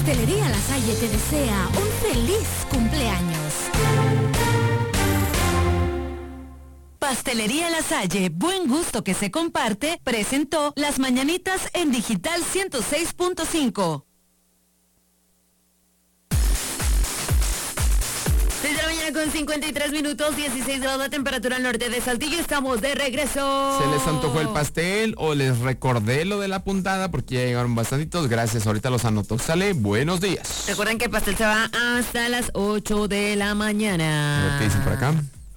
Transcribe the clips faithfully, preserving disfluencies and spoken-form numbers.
Pastelería La Salle te desea un feliz cumpleaños. Pastelería La Salle, buen gusto que se comparte, presentó Las Mañanitas en Digital ciento seis punto cinco. seis de la mañana con cincuenta y tres minutos, dieciséis grados la temperatura al norte de Saltillo. Estamos de regreso. ¿Se les antojó el pastel o les recordé lo de la puntada? Porque ya llegaron bastantitos. Gracias, ahorita los anoto. Sale, buenos días. Recuerden que el pastel se va hasta las ocho de la mañana. A ver qué dicen por acá.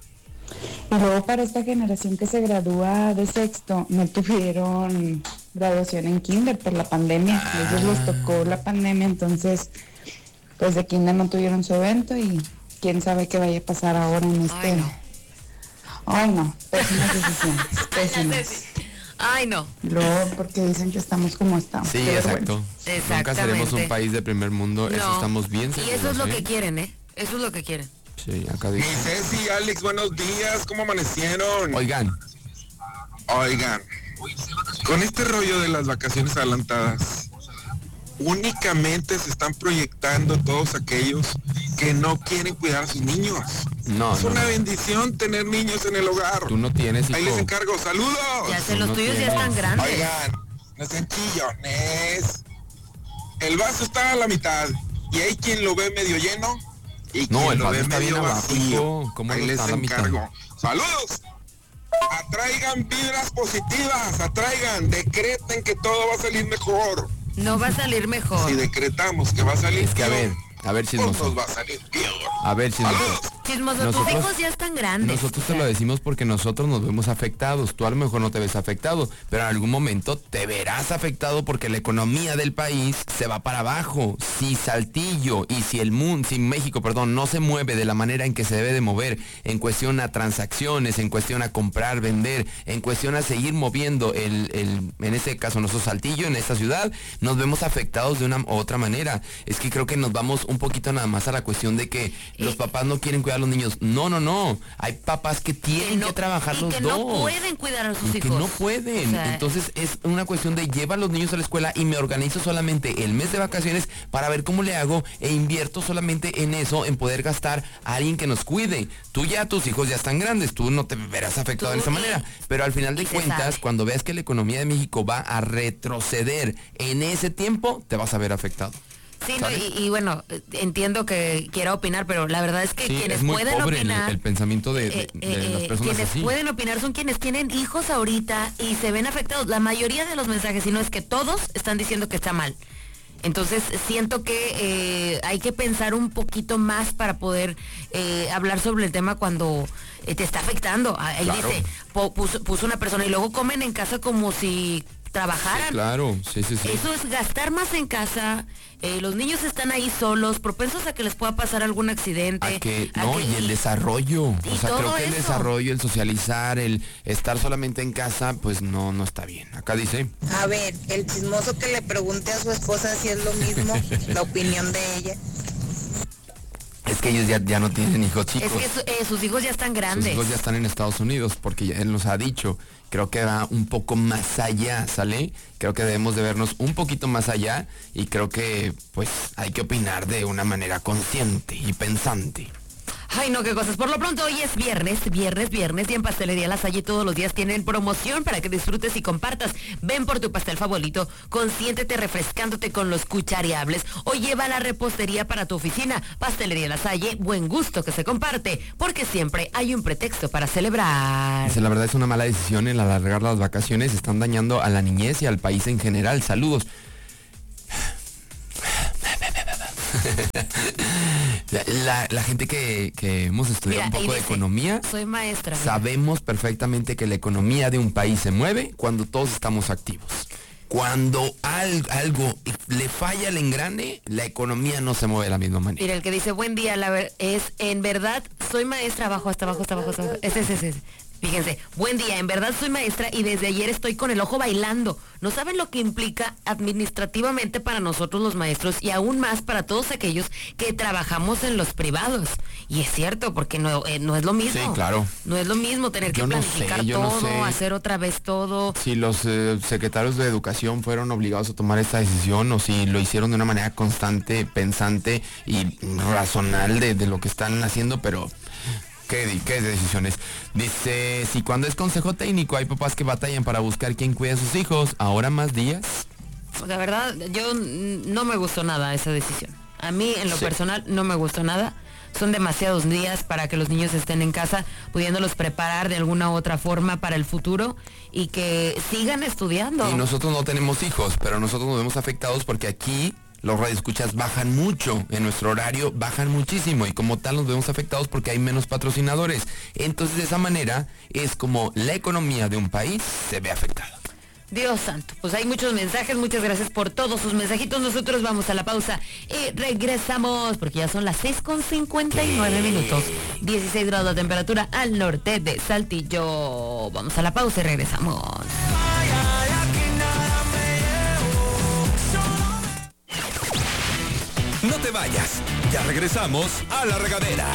Y luego para esta generación que se gradúa de sexto, no tuvieron graduación en kinder por la pandemia. Ah. A ellos les tocó la pandemia, entonces pues de kinder no tuvieron su evento y quién sabe qué vaya a pasar ahora en este... Ay, no. Ay, no, pésimas decisiones, pésimas. Ay, no. Y luego porque dicen que estamos como estamos. Sí, pero exacto. bueno. Nunca seremos un país de primer mundo, No. eso estamos bien Y seguros, eso es lo ¿eh? que quieren, ¿eh? Eso es lo que quieren. Sí, acá dice. Mi Ceci, Alex, buenos días, ¿cómo amanecieron? Oigan. Oigan, con este rollo de las vacaciones adelantadas, únicamente se están proyectando todos aquellos que no quieren cuidar a sus niños. No, Es no, una no. bendición tener niños en el hogar. Tú no tienes, hijo. Ahí les encargo, saludos. Ya sé, Tú los no tuyos ya tienes. están grandes. Oigan, no sean chillones. El vaso está a la mitad y hay quien lo ve medio lleno y No, quien el lo vaso ve está bien medio abajo, vacío. hijo. ¿Cómo Ahí no les está a la mitad? encargo. Saludos. Atraigan vibras positivas, atraigan, decreten que todo va a salir mejor. No va a salir mejor. Si decretamos que va a salir Es que a peor, ver, a ver, pues chismoso. nos va a salir peor. A ver, chismoso. Saludos. Chismoso, tus Nosotros- hijos ya están grandes. Nosotros O te sea, lo decimos porque nosotros nos vemos afectados. Tú a lo mejor no te ves afectado, pero en algún momento te verás afectado porque la economía del país se va para abajo. Si Saltillo y si el mundo, si México, perdón, no se mueve de la manera en que se debe de mover en cuestión a transacciones, en cuestión a comprar, vender, en cuestión a seguir moviendo el, el en este caso nosotros Saltillo, en esta ciudad, nos vemos afectados de una u otra manera. Es que creo que nos vamos un poquito nada más a la cuestión de que los Eh, papás no quieren cuidar a los niños. No, no, no. Hay papás que tienen que, no- trabajar y los que dos. no pueden cuidar a sus Y que hijos. no pueden. O sea, Entonces es una cuestión de lleva a los niños a la escuela y me organizo solamente el mes de vacaciones para ver cómo le hago e invierto solamente en eso, en poder gastar a alguien que nos cuide. Tú ya, tus hijos ya están grandes, tú no te verás afectado Tú de esa y- manera. Pero al final de y se cuentas, sabe. cuando veas que la economía de México va a retroceder en ese tiempo, te vas a ver afectado. Sí, no, ¿Sale? y, y bueno, eh, entiendo que quiera opinar, pero la verdad es que Sí, quienes es muy pueden pobre el, opinar... el pensamiento de, de- eh, de eh, las personas quienes así. pueden opinar son quienes tienen hijos ahorita y se ven afectados. La mayoría de los mensajes, si no es que todos, están diciendo que está mal. Entonces siento que eh, hay que pensar un poquito más para poder eh, hablar sobre el tema cuando eh, te está afectando. Ahí Claro. dice, po- puso, puso una persona y luego comen en casa como si trabajaran. Sí, claro, sí, sí, sí. Eso es gastar más en casa, eh, los niños están ahí solos, propensos a que les pueda pasar algún accidente. A que, a no, que- y el desarrollo. y O sea, creo todo que el eso. desarrollo, el socializar, el estar solamente en casa, pues no, no está bien. Acá dice, A ver, el chismoso que le pregunte a su esposa si es lo mismo, la opinión de ella. es que ellos ya, ya no tienen hijos Es chicos. que su- eh, sus hijos ya están Sus grandes. hijos ya están en Estados Unidos, porque ya él nos ha dicho, creo que va un poco más allá, ¿sale? Creo que debemos de vernos un poquito más allá y creo que pues hay que opinar de una manera consciente y pensante. Ay, no, qué cosas. Por lo pronto, hoy es viernes, viernes, viernes, y en Pastelería La Salle todos los días tienen promoción para que disfrutes y compartas. Ven por tu pastel favorito, consiéntete refrescándote con los cuchareables o lleva la repostería para tu oficina. Pastelería La Salle, buen gusto que se comparte, porque siempre hay un pretexto para celebrar. Dice, la verdad es una mala decisión el alargar las vacaciones, están dañando a la niñez y al país en general. Saludos. La, la gente que, que hemos estudiado Mira, un ahí poco de dice, economía, soy maestra. mira. sabemos perfectamente que la economía de un país se mueve cuando todos estamos activos. Cuando al- algo le falla al engrane, la economía no se mueve de la misma manera. Mira, el que dice buen día, la ver- es en verdad, soy maestra, abajo, hasta abajo, hasta abajo, hasta abajo. Ese, ese, ese. Fíjense, buen día, en verdad soy maestra y desde ayer estoy con el ojo bailando. No saben lo que implica administrativamente para nosotros los maestros y aún más para todos aquellos que trabajamos en los privados. Y es cierto, porque no, eh, no es lo mismo. Sí, claro. No es lo mismo tener que Yo no planificar sé, yo no todo, sé. hacer otra vez todo. Si los eh, secretarios de educación fueron obligados a tomar esta decisión o si lo hicieron de una manera constante, pensante y razonal de, de lo que están haciendo, pero ¿qué, qué decisiones? Dice, si cuando es consejo técnico hay papás que batallan para buscar quién cuida a sus hijos, ahora más días. La verdad, yo mm, no me gustó nada esa decisión. A mí, en lo Sí. personal, no me gustó nada. Son demasiados días para que los niños estén en casa, pudiéndolos preparar de alguna u otra forma para el futuro y que sigan estudiando. Y nosotros no tenemos hijos, pero nosotros nos vemos afectados porque aquí los radioescuchas bajan mucho, en nuestro horario bajan muchísimo y como tal nos vemos afectados porque hay menos patrocinadores. Entonces de esa manera es como la economía de un país se ve afectada. Dios santo, pues hay muchos mensajes, muchas gracias por todos sus mensajitos. Nosotros vamos a la pausa y regresamos porque ya son las seis con cincuenta y nueve minutos. dieciséis grados de temperatura al norte de Saltillo. Vamos a la pausa y regresamos. No te vayas, ya regresamos a La Regadera.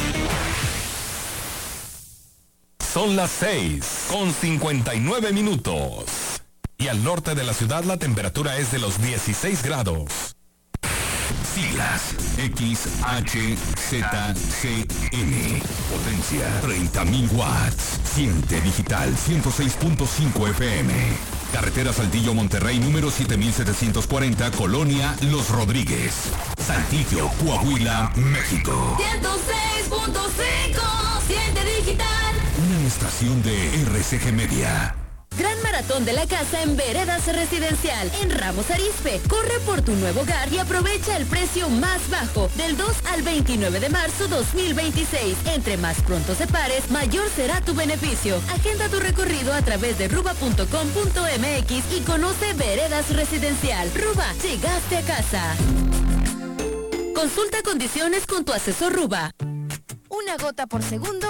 Son las seis con cincuenta y nueve minutos. Y al norte de la ciudad la temperatura es de los dieciséis grados. Siglas X H Z G N. Potencia treinta mil watts. Siente digital ciento seis punto cinco F M. Carretera Saltillo Monterrey número siete mil setecientos cuarenta, Colonia Los Rodríguez. Saltillo, Coahuila, México. ciento seis punto cinco, siente digital. Una estación de R C G Media. Gran maratón de la casa en Veredas Residencial, en Ramos Arizpe. Corre por tu nuevo hogar y aprovecha el precio más bajo del dos al veintinueve de marzo dos mil veintiséis. Entre más pronto separes, mayor será tu beneficio. Agenda tu recorrido a través de ruba punto com punto m x y conoce Veredas Residencial. Ruba, llegaste a casa. Consulta condiciones con tu asesor Ruba. Una gota por segundo